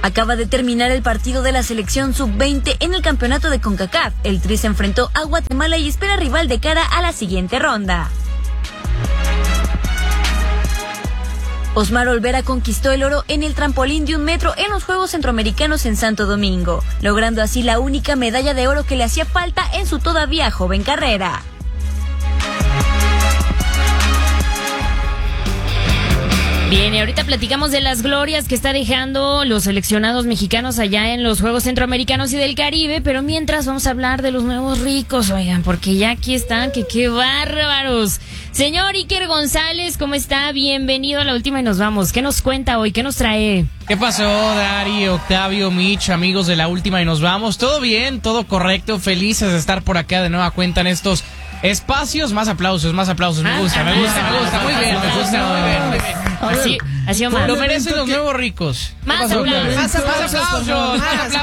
Acaba de terminar el partido de la selección sub-20 en el campeonato de CONCACAF. El Tri se enfrentó a Guatemala y espera rival de cara a la siguiente ronda. Osmar Olvera conquistó el oro en el trampolín de 1 metro en los Juegos Centroamericanos en Santo Domingo, logrando así la única medalla de oro que le hacía falta en su todavía joven carrera. Bien, y ahorita platicamos de las glorias que está dejando los seleccionados mexicanos allá en los Juegos Centroamericanos y del Caribe, pero mientras vamos a hablar de los nuevos ricos, oigan, porque ya aquí están, que qué bárbaros. Señor Iker González, ¿cómo está? Bienvenido a La Última y nos vamos. ¿Qué nos cuenta hoy? ¿Qué nos trae? ¿Qué pasó, Dari, Octavio, Mitch, amigos de La Última y nos vamos? ¿Todo bien? ¿Todo correcto? Felices de estar por acá de nueva cuenta en estos espacios. Más aplausos, me gusta, me gusta. Muy bien, me gusta, muy bien. Así Omar. Lo merecen los nuevos ricos. Más aplausos. Más aplausos.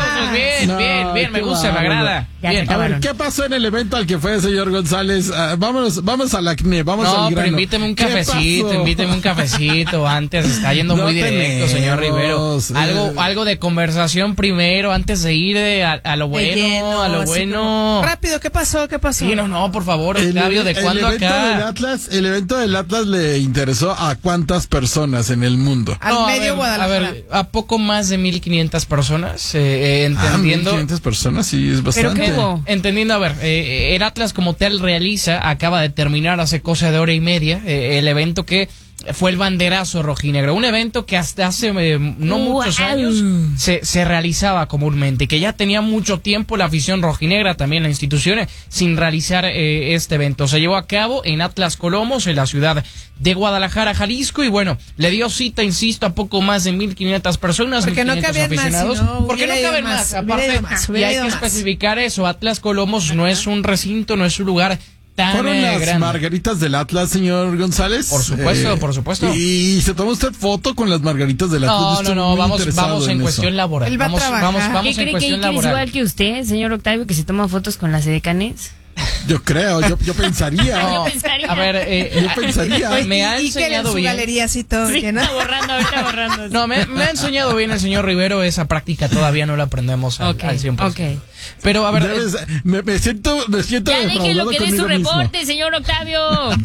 Bien, me gusta, me agrada. A ver, ¿qué pasó en el evento al que fue el señor González? Vamos al acné, vamos al grano. No, pero invíteme un cafecito antes. Está yendo muy directo, señor Rivero. Algo de conversación primero, antes de ir a lo bueno, Rápido, ¿qué pasó? Sí, no, por favor, Octavio, ¿de cuándo acá? El evento del Atlas le interesó a ¿cuántas personas en el mundo? Al medio Guadalajara. A ver, a poco más de 1,500 personas, entendiendo. 1,500 personas, sí, es bastante. Entendiendo, a ver, el Atlas como tal acaba de terminar hace cosa de hora y media, el evento que fue el banderazo rojinegro, un evento que hasta hace no muchos años se realizaba comúnmente, que ya tenía mucho tiempo la afición rojinegra, también la institución, sin realizar este evento. Se llevó a cabo en Atlas Colomos, en la ciudad de Guadalajara, Jalisco, y bueno, le dio cita, insisto, a poco más de 1,500 personas, porque 1,500 aficionados. Porque no caben más, aparte, y hay que especificar eso, Atlas Colomos no es un recinto, no es un lugar tan ¿fueron las grande. margaritas del Atlas, señor González? Por supuesto. ¿Y se tomó usted foto con las margaritas del Atlas? No, vamos en cuestión laboral. Él va a trabajar. Vamos ¿Qué en cree que cuestión Iker es laboral. igual que usted, señor Octavio, que se toma fotos con las edecanes? Yo creo, yo pensaría. Yo pensaría. A ver, yo pensaría. Me ha y que en enseñado su bien. galería así todo lleno. Ahorita borrando. No, me ha enseñado bien el señor Rivero, esa práctica todavía no la aprendemos al 100%. Ok. Pero a ver, Me siento Ya defraudado déjelo que dé su conmigo mismo. reporte, señor Octavio.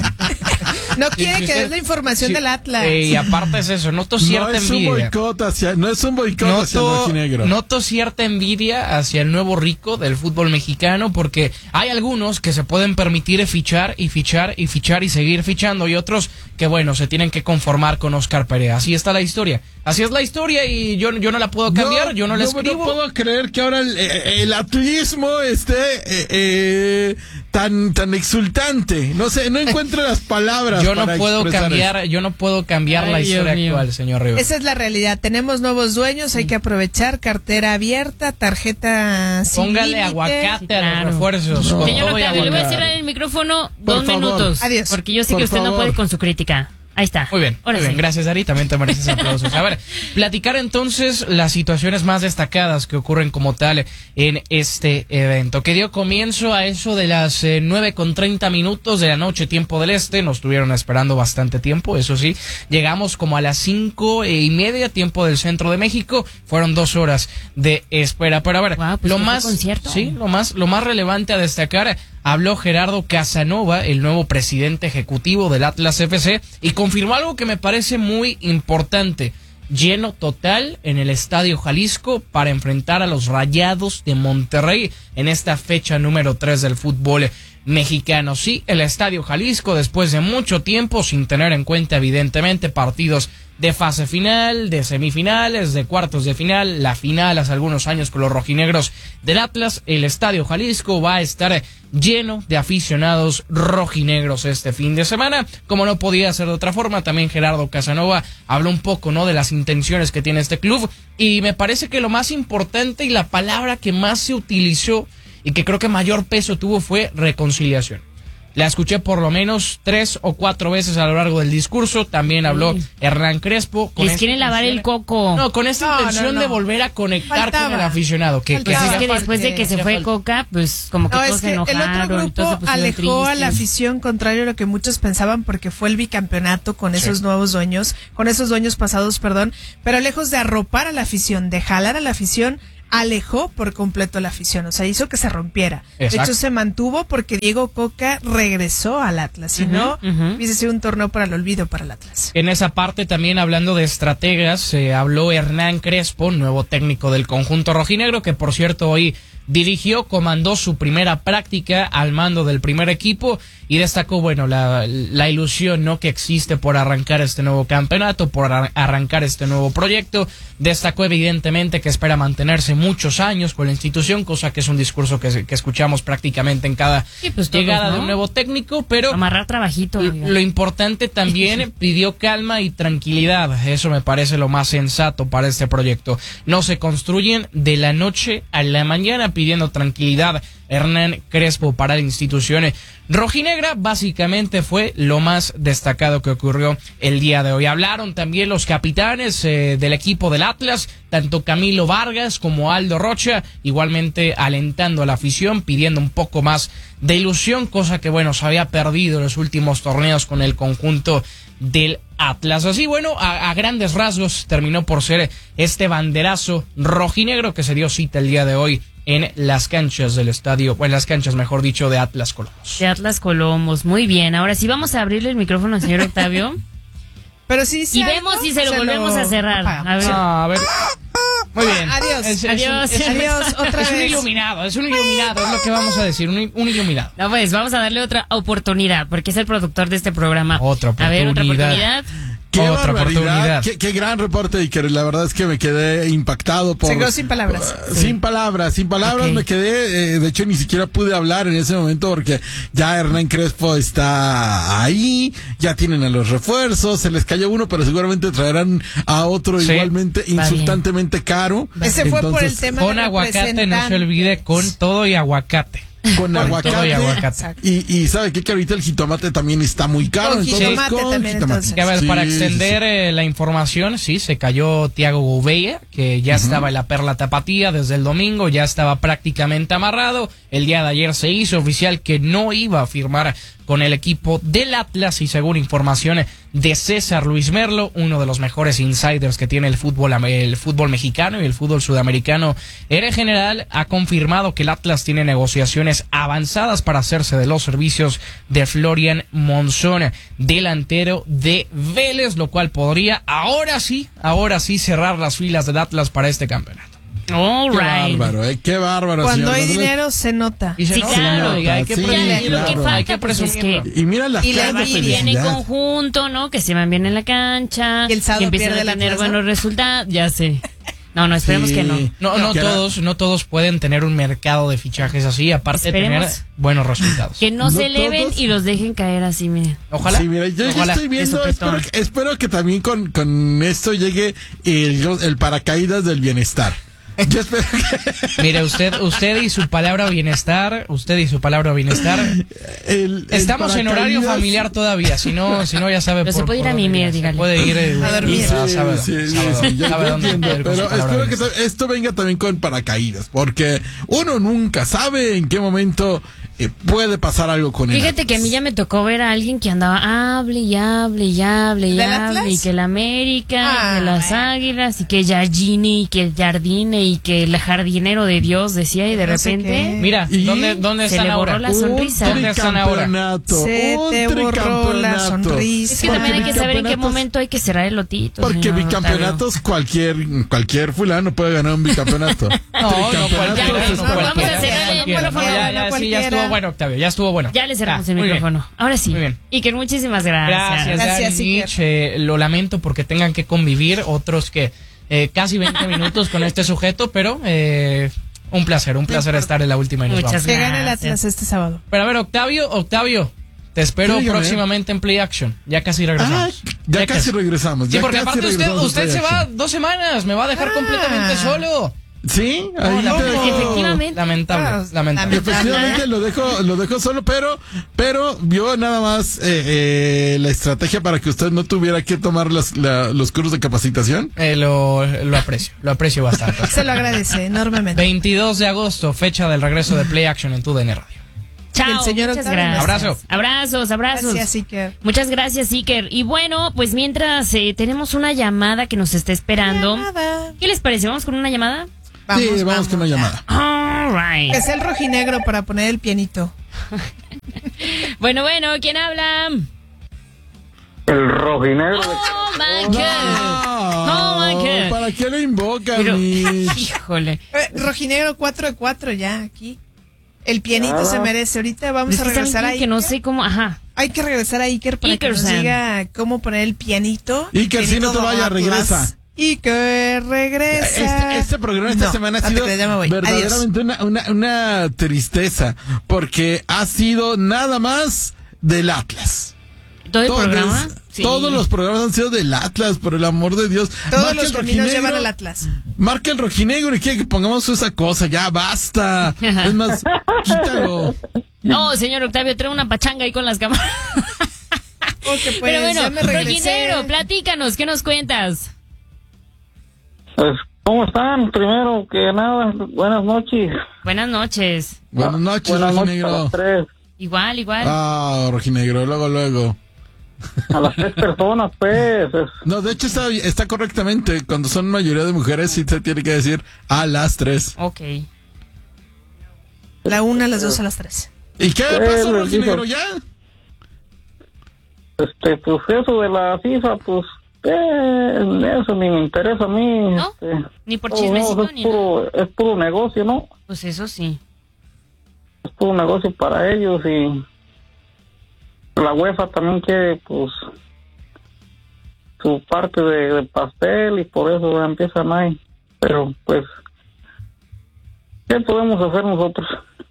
No quiere que des la información del Atlas. Y aparte es eso, noto cierta envidia. No es un boicot hacia el rojinegro. Noto cierta envidia hacia el nuevo rico del fútbol mexicano, porque hay algunos que se pueden permitir fichar y seguir fichando, y otros que bueno, se tienen que conformar con Oscar Perea. Así está la historia. Así es la historia y yo no la puedo cambiar, yo no la escribo. No puedo creer que ahora el atlismo esté tan exultante. No sé, no encuentro las palabras. Yo no puedo cambiar la historia actual, señor Rivera. Esa es la realidad. Tenemos nuevos dueños, hay que aprovechar, cartera abierta, tarjeta sin Póngale límite. aguacate a los refuerzos. No. Señor Todo y Octavio, le voy a aguacate. cerrar el micrófono Por 2 favor. minutos. Adiós. Porque yo sé Por que usted no favor. puede con su crítica. Ahí está. Muy bien, Ahora sí. gracias Dari, también te mereces aplausos. A ver, platicar entonces las situaciones más destacadas que ocurren como tal en este evento, que dio comienzo a eso de las 9:30 de la noche, tiempo del este. Nos estuvieron esperando bastante tiempo, eso sí, llegamos como a las 5:30, tiempo del centro de México. Fueron 2 horas de espera, pero a ver, Guau, pues lo qué más, concierto. sí, lo más relevante a destacar. Habló Gerardo Casanova, el nuevo presidente ejecutivo del Atlas FC, y confirmó algo que me parece muy importante. Lleno total en el Estadio Jalisco para enfrentar a los Rayados de Monterrey en esta fecha número 3 del fútbol mexicano. Sí, el Estadio Jalisco, después de mucho tiempo, sin tener en cuenta evidentemente partidos de fase final, de semifinales, de cuartos de final, la final hace algunos años con los rojinegros del Atlas, el Estadio Jalisco va a estar lleno de aficionados rojinegros este fin de semana. Como no podía ser de otra forma, también Gerardo Casanova habló un poco, ¿no?, de las intenciones que tiene este club, y me parece que lo más importante y la palabra que más se utilizó y que creo que mayor peso tuvo fue reconciliación. La escuché por lo menos 3 o 4 veces a lo largo del discurso. También habló Hernán Crespo. Les quieren lavar el coco. No, con esta intención de volver a conectar con el aficionado. Pues es que después de que se fue Coca, pues como que todos se enojaron. El otro grupo alejó a la afición, contrario a lo que muchos pensaban, porque fue el bicampeonato con esos nuevos dueños, con esos dueños pasados, pero lejos de arropar a la afición, de jalar a la afición, alejó por completo la afición, o sea, hizo que se rompiera. Exacto. De hecho, se mantuvo porque Diego Coca regresó al Atlas, si no, hubiese sido un torneo para el olvido para el Atlas. En esa parte también, hablando de estrategas, habló Hernán Crespo, nuevo técnico del conjunto rojinegro, que por cierto hoy comandó su primera práctica al mando del primer equipo y destacó, bueno, la ilusión, ¿no?, que existe por arrancar este nuevo campeonato, por arrancar este nuevo proyecto. Destacó evidentemente que espera mantenerse muchos años con la institución, cosa que es un discurso que escuchamos prácticamente en cada llegada de un nuevo técnico, pero amarrar trabajito. Lo importante también, pidió calma y tranquilidad. Eso me parece lo más sensato para este proyecto. No se construyen de la noche a la mañana, pidiendo tranquilidad Hernán Crespo para la institución rojinegra. Básicamente fue lo más destacado que ocurrió el día de hoy. Hablaron también los capitanes del equipo del Atlas, tanto Camilo Vargas como Aldo Rocha, igualmente alentando a la afición, pidiendo un poco más de ilusión, cosa que bueno, se había perdido en los últimos torneos con el conjunto del Atlas. Así, bueno, a grandes rasgos terminó por ser este banderazo rojinegro que se dio cita el día de hoy en las canchas del estadio, o en las canchas, mejor dicho, de Atlas Colomos. De Atlas Colomos, muy bien. Ahora sí vamos a abrirle el micrófono al señor Octavio. Pero sí, y vemos si se lo volvemos a cerrar. A ver. Muy bien. Adiós. Adiós. Otra vez. Es un iluminado, es lo que vamos a decir, un iluminado. No, pues vamos a darle otra oportunidad, porque es el productor de este programa. Otra oportunidad. A ver, otra oportunidad. Otra oportunidad. Qué gran reporte, y que la verdad es que me quedé impactado por... Se quedó sin palabras. Sin palabras, okay. Me quedé, de hecho ni siquiera pude hablar en ese momento porque ya Hernán Crespo está ahí, ya tienen a los refuerzos, se les cayó uno, pero seguramente traerán a otro igualmente insultantemente caro. Ese fue por el tema con aguacate, no se olvide, con todo y aguacate. Con aguacate. Y sabe que ahorita el jitomate también está muy caro. Con jitomate también. A ver, para extender la información, se cayó Thiago Gouveia, que ya estaba en la Perla Tapatía desde el domingo, ya estaba prácticamente amarrado. El día de ayer se hizo oficial que no iba a firmar con el equipo del Atlas, y según información de César Luis Merlo, uno de los mejores insiders que tiene el fútbol mexicano y el fútbol sudamericano en general, ha confirmado que el Atlas tiene negociaciones avanzadas para hacerse de los servicios de Florian Monzón, delantero de Vélez, lo cual podría ahora sí cerrar las filas del Atlas para este campeonato. All right. Qué bárbaro. Cuando hay dinero se nota. Sí, claro. Hay que presumirlo. Y mira la viene en conjunto, ¿no? Que se van bien en la cancha. Y el sábado empiezan a tener buenos resultados. Ya sé. No, esperemos que no. No todos pueden tener un mercado de fichajes así, aparte de tener buenos resultados. Que no se eleven y los dejen caer así, miren. Ojalá. Sí, mira, yo estoy viendo, espero que también con esto llegue el paracaídas del bienestar. Yo espero que... Mire, usted y su palabra bienestar, estamos en horario familiar todavía, si no ya sabe. Pero se puede ir a mimir, dígale. Puede ir a dormir. Yo entiendo, pero espero que esto venga también con paracaídas, porque uno nunca sabe en qué momento puede pasar algo con él. Fíjate que a mí ya me tocó ver a alguien que andaba hable, y que el América, que las Águilas, y que Jardine, y que el Jardine, y que el jardinero de Dios decía, y de repente mira, ¿dónde están ahora? Se le borró la sonrisa. ¿Dónde están ahora? Se te borró la sonrisa. Es que también hay que saber en qué momento hay que cerrar el lotito. Porque bicampeonatos cualquier fulano puede ganar un bicampeonato. Ya estuvo bueno, Octavio, ya estuvo bueno. Ya le cerramos el micrófono. Bien. Ahora sí. Muy bien. Y que muchísimas gracias. Gracias, lo lamento porque tengan que convivir otros que casi 20 minutos con este sujeto, pero un placer estar en la última. Muchas gracias. Que gane el Atlas este sábado. Pero a ver, Octavio, te espero próximamente en Play Action. Ya casi regresamos. Casi regresamos. Sí, porque aparte usted se va 2 semanas, me va a dejar completamente solo. Sí, ahí te dejo. Efectivamente. Lamentable. Efectivamente lo dejo solo, pero vio nada más la estrategia para que usted no tuviera que tomar los cursos de capacitación. Lo aprecio bastante. Se lo agradece enormemente. 22 de agosto, fecha del regreso de Play Action en TUDN Radio. Chao, El señor muchas Octavio. gracias. Abrazos. Gracias, Iker. Muchas gracias, Iker. Y bueno, pues mientras tenemos una llamada que nos está esperando. ¿Qué les parece? ¿Vamos con una llamada? Vamos con una llamada. All right. Que sea el rojinegro para poner el pianito. Bueno, ¿quién habla? El rojinegro. Oh my God. ¿Para qué lo invocan? Pero, híjole. Rojinegro 4 de 4 ya aquí. El pianito se merece. Ahorita vamos a regresar a Iker. Que no sé cómo, ajá. Hay que regresar a Iker para que nos diga cómo poner el pianito. Iker, si no te vayas, regresa. Iker, regresa. Este programa esta semana ha sido verdaderamente una tristeza, porque ha sido nada más del Atlas. ¿Todo el programa? Sí. Todos los programas han sido del Atlas, por el amor de Dios. Todos los caminos llevan al Atlas. Marca el rojinegro y quiere que pongamos esa cosa, ya basta. Es más, quítalo. No, señor Octavio, trae una pachanga ahí con las cámaras. Pues, pero bueno, rojinegro, platícanos, ¿qué nos cuentas? Pues, ¿cómo están? Primero que nada, buenas noches. Buenas noches. Buenas noches, buenas rojinegro. noches a las 3. Igual. Rojinegro, luego. A las 3 personas, pues. No, de hecho está correctamente. Cuando son mayoría de mujeres, sí se tiene que decir a las 3. Ok. La 1, a las 2, a las 3. ¿Y qué pasó, rojinegro, ya? Pues eso de la FIFA, pues, eso ni me interesa a mí. ¿No? Ni por chismecito, ni nada. Es puro negocio, ¿no? Pues eso sí. Es puro negocio para ellos y la UEFA también quiere, pues, su parte de pastel y por eso empiezan ahí. Pero, pues, ¿qué podemos hacer nosotros?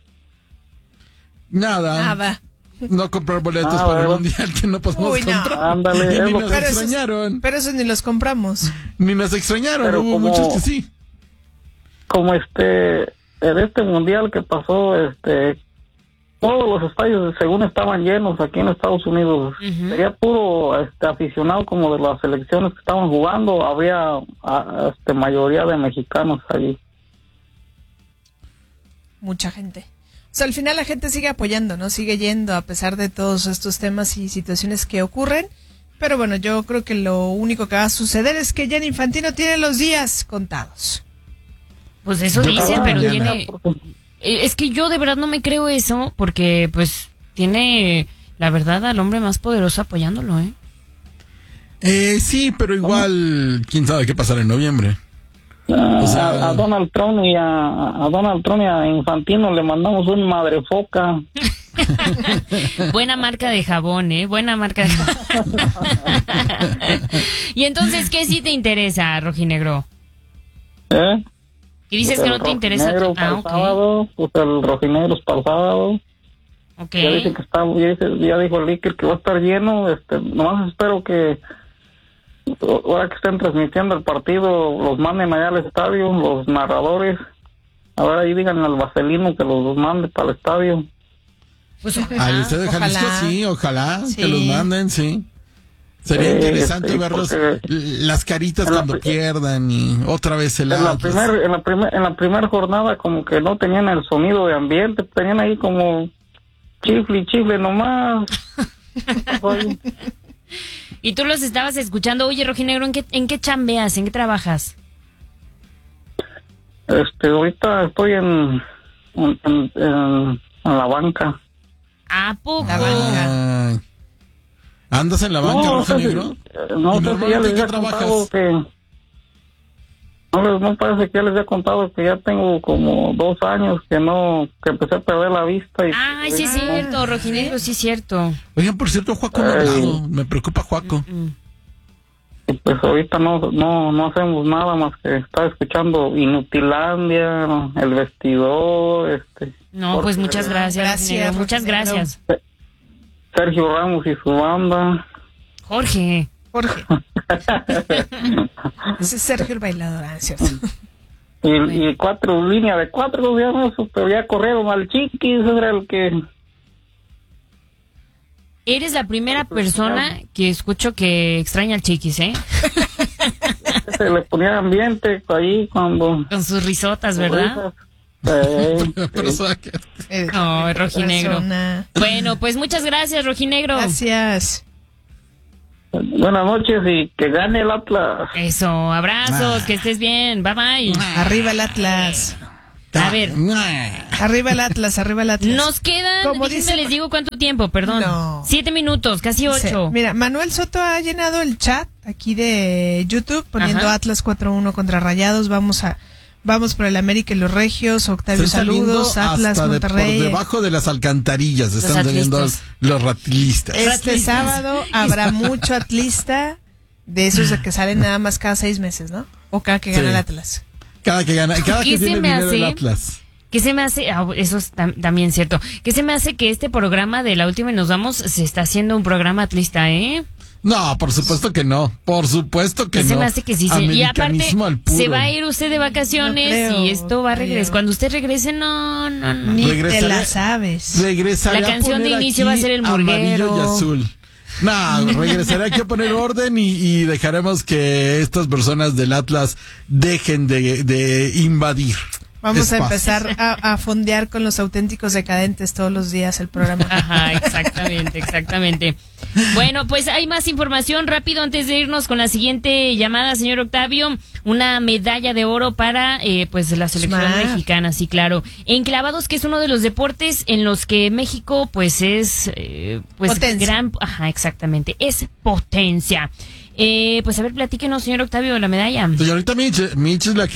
Nada. No comprar boletos para el mundial que no podemos comprar. Ándale, ni nos extrañaron. Pero eso ni los compramos. Ni nos extrañaron, pero hubo muchos que sí. Como en este mundial que pasó, todos los estadios según estaban llenos aquí en Estados Unidos. Sería puro aficionado como de las selecciones que estaban jugando. Había mayoría de mexicanos allí. Mucha gente. O sea, al final la gente sigue apoyando, ¿no? Sigue yendo a pesar de todos estos temas y situaciones que ocurren. Pero bueno, yo creo que lo único que va a suceder es que Gianni Infantino tiene los días contados. Pues eso dicen, pero tiene... Es que yo de verdad no me creo eso, porque pues tiene, la verdad, al hombre más poderoso apoyándolo, Sí, pero igual, quién sabe qué pasará en noviembre. O sea, a Donald Trump y a Infantino le mandamos un madrefoca. Buena marca de jabón, buena marca de jabón. Y entonces, ¿qué sí te interesa, rojinegro? ¿Y dices que no te interesa? Sábado, pues el rojinegro es para el sábado. Okay. Ya dice que ya dijo el Iker que va a estar lleno. Nomás espero que ahora que estén transmitiendo el partido los manden allá al estadio, los narradores. Ahora ahí digan al Vaselino que los mande para el estadio. Pues al estadio de Jalisco, sí, ojalá que los manden, sí. Sería interesante verlos, las caritas cuando pierdan y otra vez el Atlas. En la primera jornada como que no tenían el sonido de ambiente, tenían ahí como chifle nomás. Y tú los estabas escuchando. Oye, rojinegro, ¿en qué chambeas? ¿En qué trabajas? Ahorita estoy en la banca. ¿A poco? La banca. ¿Andas en la banca, rojinegro? No sé si ya les he contado que... No parece que ya les había contado que ya tengo como 2 años que empecé a perder la vista. Ay, sí es cierto, rojinegro, sí es cierto. Oigan, por cierto, Juaco no ha hablado. Me preocupa Juaco. Y pues ahorita no hacemos nada más que estar escuchando Inutilandia, El Vestidor, No, pues muchas gracias, muchas gracias. Sergio Ramos y su banda. Jorge. Ese es Sergio el bailador, ¿cierto? y 4 líneas de 4, pero ya corrieron al Chiquis, era el que... Eres la primera persona que escucho que extraña al Chiquis, ¿eh? Se le ponía ambiente ahí cuando... Con sus risotas, ¿verdad? No, rojinegro. Bueno, pues muchas gracias, rojinegro. Gracias. Buenas noches y que gane el Atlas. Eso, abrazos, que estés bien. Bye bye. Arriba el Atlas. A ver. Arriba el Atlas, arriba el Atlas. Nos quedan, les digo cuánto tiempo, perdón. No. 7 minutos, casi 8. Sí. Mira, Manuel Soto ha llenado el chat aquí de YouTube poniendo Atlas 4-1 contra Rayados. Vamos por el América y los Regios. Octavio, saludos. Atlas, Monterrey. Por debajo de las alcantarillas están teniendo los ratilistas. Este sábado habrá mucho atlista de esos de que salen nada más cada 6 meses, ¿no? O cada que gana el Atlas. Cada que gana, cada que tiene dinero el Atlas. ¿Qué se me hace? Eso es también cierto. ¿Qué se me hace que este programa de La Última y Nos Vamos se está haciendo un programa atlista, No, por supuesto que no. Por supuesto que no. Se me hace que sí. Y aparte, se va a ir usted de vacaciones y esto va a regresar. Cuando usted regrese, no. Ni te la sabes. Regresaré la canción de inicio va a ser El Murguero. Amarillo y azul. No, regresaré aquí a poner orden y dejaremos que estas personas del Atlas dejen de invadir. Vamos a empezar a fondear con los auténticos decadentes todos los días el programa. Ajá, exactamente. Bueno, pues hay más información rápido antes de irnos con la siguiente llamada, señor Octavio. Una medalla de oro para pues la selección mexicana, sí, claro. En clavados, que es uno de los deportes en los que México pues es pues potencia. Exactamente, es potencia. Pues a ver, platíquenos, señor Octavio, la medalla. Señorita Mitch es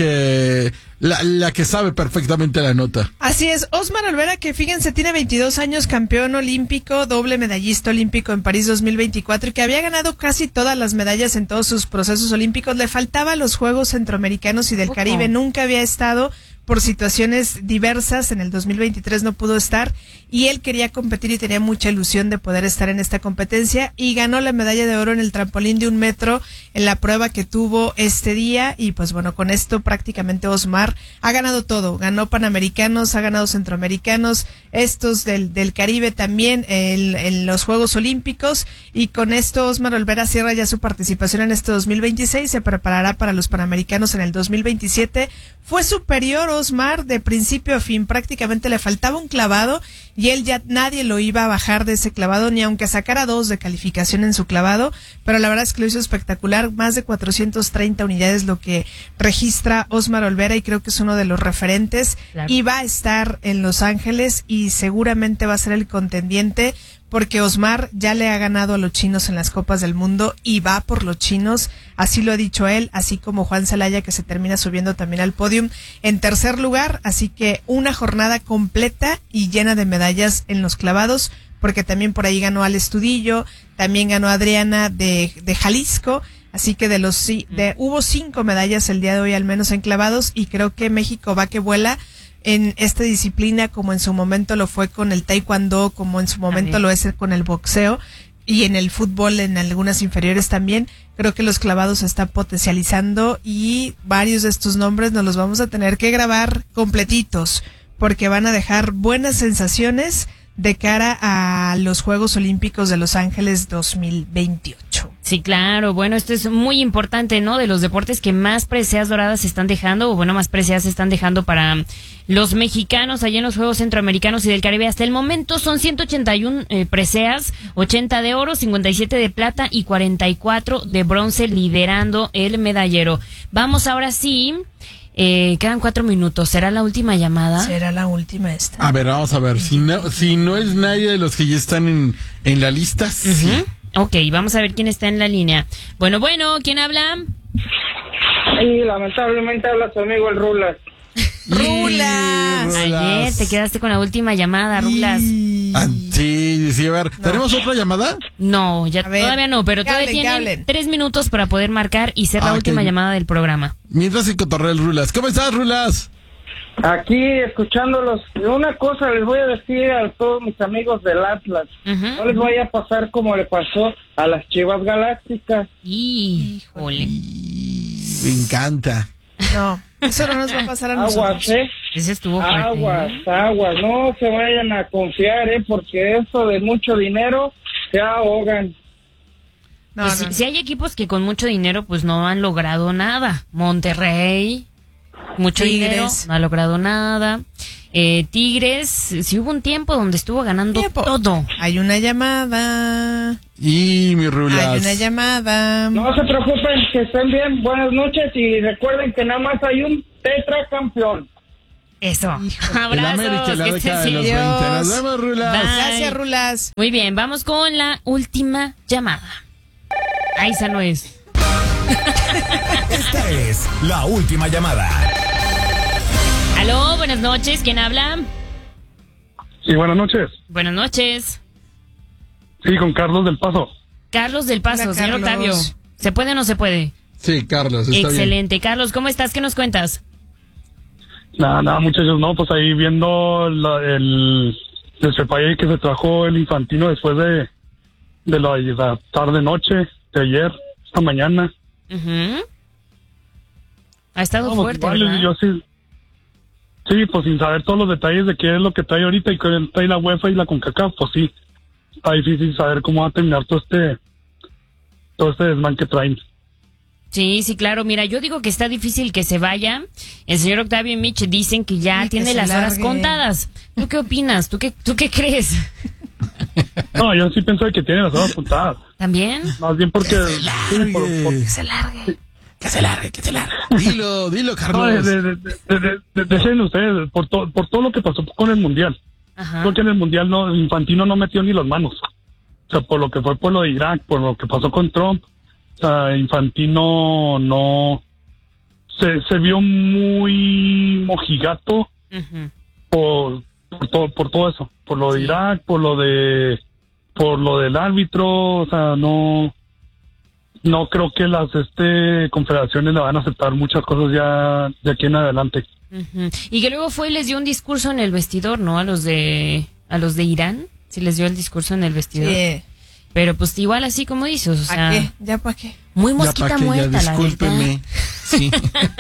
la que sabe perfectamente la nota. Así es, Osmar Olvera, que fíjense, tiene 22 años, campeón olímpico, doble medallista olímpico en París 2024, y que había ganado casi todas las medallas en todos sus procesos olímpicos. Le faltaba los Juegos Centroamericanos y del Caribe, nunca había estado por situaciones diversas. En el 2023 no pudo estar y él quería competir y tenía mucha ilusión de poder estar en esta competencia, y ganó la medalla de oro en el trampolín de 1 metro en la prueba que tuvo este día. Y pues bueno, con esto prácticamente Osmar ha ganado todo. Ganó Panamericanos, ha ganado Centroamericanos, estos del Caribe también, en los Juegos Olímpicos, y con esto Osmar Olvera cierra ya su participación en este 2026, se preparará para los Panamericanos en el 2027. Fue superior Osmar de principio a fin, prácticamente le faltaba un clavado y él ya nadie lo iba a bajar de ese clavado, ni aunque sacara 2 de calificación en su clavado, pero la verdad es que lo hizo espectacular. Más de 430 unidades lo que registra Osmar Olvera, y creo que es uno de los referentes, claro. Y va a estar en Los Ángeles y seguramente va a ser el contendiente, porque Osmar ya le ha ganado a los chinos en las Copas del Mundo y va por los chinos, así lo ha dicho él, así como Juan Celaya, que se termina subiendo también al podium en tercer lugar. Así que una jornada completa y llena de medallas en los clavados, porque también por ahí ganó Alex Tudillo, también ganó Adriana de Jalisco. Así que hubo 5 medallas el día de hoy, al menos en clavados, y creo que México va que vuela en esta disciplina, como en su momento lo fue con el taekwondo, como en su momento lo es con el boxeo, y en el fútbol en algunas inferiores también. Creo que los clavados se están potencializando y varios de estos nombres nos los vamos a tener que grabar completitos, porque van a dejar buenas sensaciones de cara a los Juegos Olímpicos de Los Ángeles 2028. Sí, claro. Bueno, esto es muy importante, ¿no? De los deportes que más preseas doradas se están dejando, o bueno, más preseas se están dejando para los mexicanos allá en los Juegos Centroamericanos y del Caribe. Hasta el momento son 181 preseas, 80 de oro, 57 de plata y 44 de bronce, liderando el medallero. Vamos ahora sí. Quedan 4 minutos. ¿Será la última llamada? Será la última esta. A ver, vamos a ver. Si no es nadie de los que ya están en la lista, sí. Ok, vamos a ver quién está en la línea. Bueno, ¿quién habla? Sí, lamentablemente habla su amigo el Rulas. ¡Rulas! Ayer te quedaste con la última llamada, Rulas. Sí, a ver, ¿tenemos otra llamada? No, todavía no, pero todavía tienen 3 minutos para poder marcar y ser la última llamada del programa. Mientras se cotorrea el Rulas. ¿Cómo estás, Rulas? Aquí escuchándolos. Una cosa les voy a decir a todos mis amigos del Atlas. No les vaya a pasar como le pasó a las Chivas Galácticas. Híjole. Me encanta. No, eso no nos va a pasar a nosotros. Aguas, Ese estuvo fuerte. Aguas, no se vayan a confiar, porque eso de mucho dinero se ahogan. No, Pues no. si hay equipos que con mucho dinero pues no han logrado nada. Monterrey, mucho Tigres. dinero, no ha logrado nada. Tigres, sí hubo un tiempo donde estuvo ganando todo. Hay una llamada. Y mi Rulas. Hay una llamada. No se preocupen, que estén bien, buenas noches y recuerden que nada más hay un tetracampeón. Eso. El Abrazos. América, la que década estés de los bien. 20. Nos vemos, Rulas. Bye. Gracias, Rulas. Muy bien, vamos con la última llamada. Ahí esa no es. Esta es la última llamada. Aló, buenas noches, ¿quién habla? Sí, buenas noches. Buenas noches. Sí, con Carlos del Paso. Carlos del Paso, Hola, señor Carlos. Octavio. ¿Se puede o no se puede? Sí, Carlos, está Excelente. Carlos, ¿cómo estás? ¿Qué nos cuentas? Nada, muchachos, no, pues ahí viendo el despepalle que se trajo el Infantino después de la tarde-noche de ayer, esta mañana. Ujú. Ha estado No, pues fuerte, igual, ¿verdad? yo sí, pues sin saber todos los detalles de qué es lo que trae ahorita y que trae la UEFA y la CONCACAF, pues sí, está difícil saber cómo va a terminar todo este desmán que traen. Sí, sí, claro. Mira, yo digo que está difícil que se vaya. El señor Octavio y Mitch dicen que ya Sí, que tiene se las horas largue. contadas. ¿Tú qué opinas? ¿Tú qué crees? No, yo sí pienso que tiene las horas contadas. ¿También? Más bien porque... sí, Se largue. Que se largue. Dilo, No, Carlos. dejen ustedes, por todo lo que pasó con el Mundial. Ajá. Creo que en el Mundial Infantino no metió ni las manos. O sea, por lo que fue por lo de Irak, por lo que pasó con Trump. O sea, Infantino no... Se vio muy mojigato Ujú. por todo eso. Por lo de Irak, por lo del árbitro. O sea, no creo que las confederaciones le van a aceptar muchas cosas ya de aquí en adelante. Ujú. Y que luego fue y les dio un discurso en el vestidor, ¿no? A los de Irán. Sí les dio el discurso en el vestidor. Sí. Pero pues igual así como dices, o sea, ¿Para qué? ¿Ya para qué? muy Ya mosquita pa' que, ya muerta, la verdad. discúlpenme. Sí.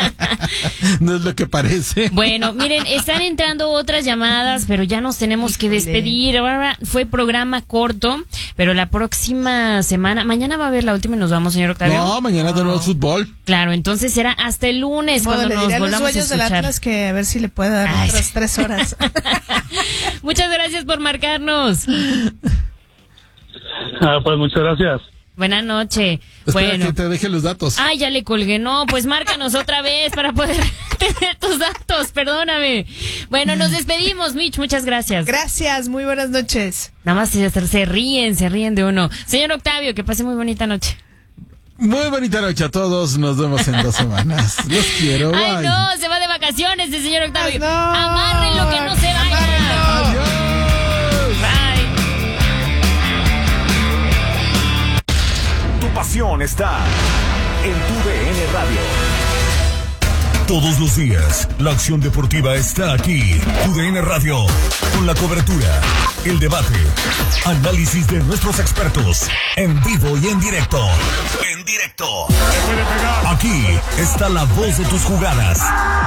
No es lo que parece. Bueno, miren, están entrando otras llamadas, pero ya nos tenemos que Híjole. despedir. Ahora fue programa corto, pero la próxima semana, mañana va a haber la última y nos vamos, señor Octavio. No, mañana tenemos fútbol. Claro, entonces será hasta el lunes Bueno, cuando le nos diré a los volvamos a dueños del escuchar. Atlas que a ver si le puede dar Ay, otras sí. 3 horas. Muchas gracias por marcarnos. Pues muchas gracias. Buenas noches. Espera Bueno. que te deje los datos. Ay, ya le colgué. No, pues márcanos otra vez para poder tener tus datos. Perdóname. Bueno, nos despedimos, Mitch. Muchas gracias. Gracias, muy buenas noches. Nada más se ríen de uno. Señor Octavio, que pase muy bonita noche. Muy bonita noche a todos. Nos vemos en 2 semanas. Los quiero. Ay, Bye. no, se va de vacaciones el señor Octavio. Ay, no. Amárrenlo que no se vaya. Adiós. Bye. Tu pasión está en tu DN Radio. Todos los días, la acción deportiva está aquí. Tu DN Radio, con la cobertura, el debate, análisis de nuestros expertos, en vivo y en directo. En directo. Aquí está la voz de tus jugadas.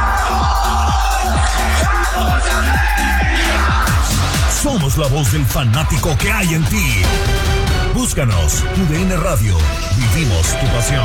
Somos la voz del fanático que hay en ti. Búscanos, Tu DN Radio. Vivimos tu pasión.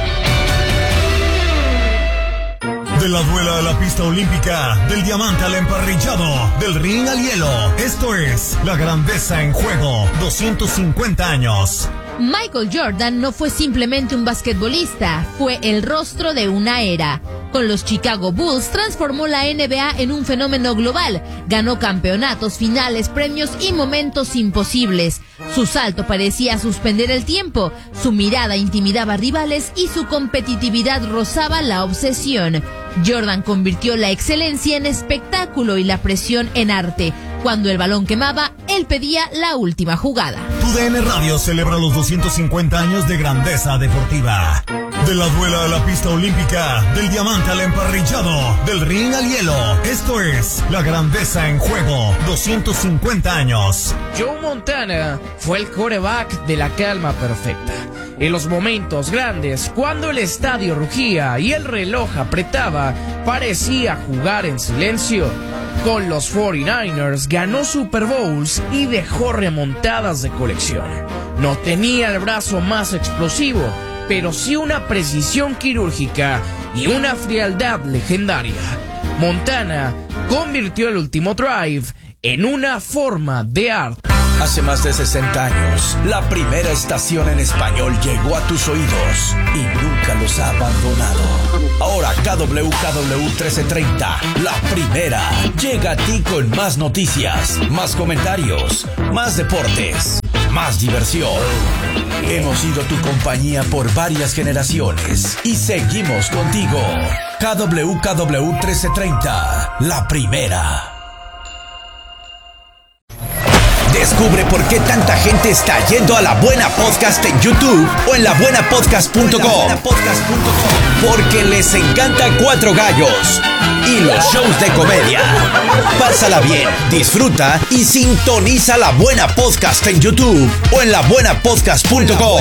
De la duela a la pista olímpica, del diamante al emparrillado, del ring al hielo. Esto es La Grandeza en Juego, 250 años. Michael Jordan no fue simplemente un basquetbolista, fue el rostro de una era. Con los Chicago Bulls transformó la NBA en un fenómeno global, ganó campeonatos, finales, premios y momentos imposibles. Su salto parecía suspender el tiempo, su mirada intimidaba rivales y su competitividad rozaba la obsesión. Jordan convirtió la excelencia en espectáculo y la presión en arte. Cuando el balón quemaba, él pedía la última jugada. Tu DN Radio celebra los 250 años de grandeza deportiva. De la duela a la pista olímpica, del diamante al emparrillado, del ring al hielo. Esto es La Grandeza en Juego, 250 años. Joe Montana fue el quarterback de la calma perfecta. En los momentos grandes, cuando el estadio rugía y el reloj apretaba, parecía jugar en silencio. Con los 49ers ganó Super Bowls y dejó remontadas de colección. No tenía el brazo más explosivo, pero sí una precisión quirúrgica y una frialdad legendaria. Montana convirtió el último drive en una forma de arte. Hace más de 60 años, la primera estación en español llegó a tus oídos y nunca los ha abandonado. Ahora KWKW 1330, la primera, llega a ti con más noticias, más comentarios, más deportes, más diversión. Hemos sido tu compañía por varias generaciones y seguimos contigo. KWKW 1330, la primera. Descubre por qué tanta gente está yendo a La Buena Podcast en YouTube o en labuenapodcast.com. Porque les encanta Cuatro Gallos y los shows de comedia. Pásala bien, disfruta y sintoniza La Buena Podcast en YouTube o en labuenapodcast.com.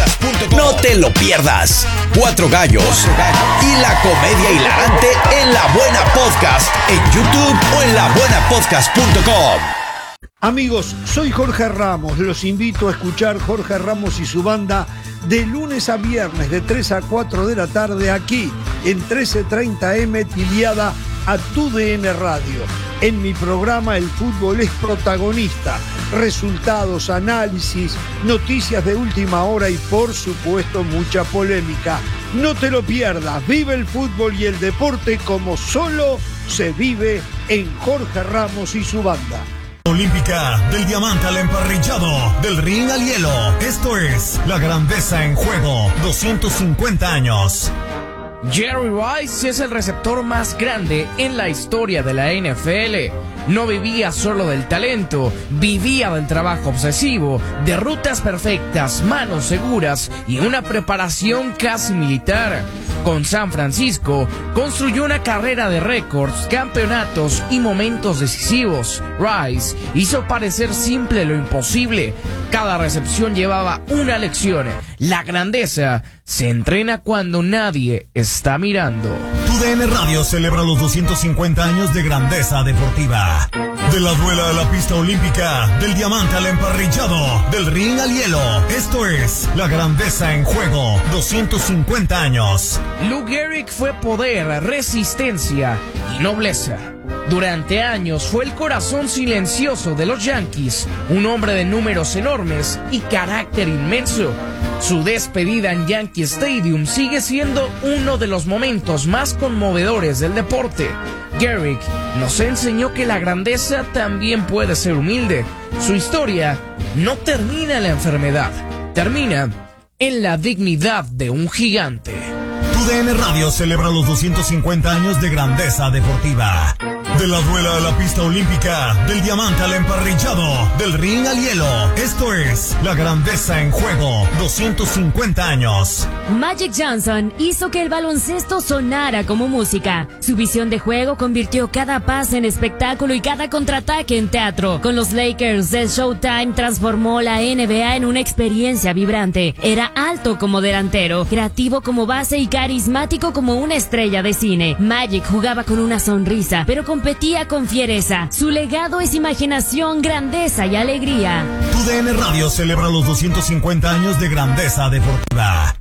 No te lo pierdas. Cuatro Gallos y la comedia hilarante en La Buena Podcast en YouTube o en labuenapodcast.com. Amigos, soy Jorge Ramos, los invito a escuchar Jorge Ramos y su banda de lunes a viernes de 3 a 4 de la tarde aquí en 1330M Tiliada a TUDN Radio. En mi programa el fútbol es protagonista, resultados, análisis, noticias de última hora y por supuesto mucha polémica. No te lo pierdas, vive el fútbol y el deporte como solo se vive en Jorge Ramos y su banda. Olímpica, del diamante al emparrillado, del ring al hielo. Esto es la grandeza en juego, 250 años. Jerry Rice es el receptor más grande en la historia de la NFL. No vivía solo del talento, vivía del trabajo obsesivo, de rutas perfectas, manos seguras y una preparación casi militar. Con San Francisco, construyó una carrera de récords, campeonatos y momentos decisivos. Rice hizo parecer simple lo imposible. Cada recepción llevaba una lección. La grandeza se entrena cuando nadie está mirando. TUDN Radio celebra los 250 años de grandeza deportiva. De la duela a la pista olímpica, del diamante al emparrillado, del ring al hielo. Esto es la grandeza en juego, 250 años. Lou Gehrig fue poder, resistencia y nobleza. Durante años fue el corazón silencioso de los Yankees, un hombre de números enormes y carácter inmenso. Su despedida en Yankee Stadium sigue siendo uno de los momentos más conmovedores del deporte. Gehrig nos enseñó que la grandeza también puede ser humilde. Su historia no termina en la enfermedad, termina en la dignidad de un gigante. TUDN Radio celebra los 250 años de grandeza deportiva. De la duela a la pista olímpica, del diamante al emparrillado, del ring al hielo. Esto es la grandeza en juego, 250 años. Magic Johnson hizo que el baloncesto sonara como música. Su visión de juego convirtió cada pase en espectáculo y cada contraataque en teatro. Con los Lakers de Showtime transformó la NBA en una experiencia vibrante. Era alto como delantero, creativo como base y carismático como una estrella de cine. Magic jugaba con una sonrisa, pero competía con fiereza. Su legado es imaginación, grandeza y alegría. TUDN Radio celebra los 250 años de grandeza deportiva.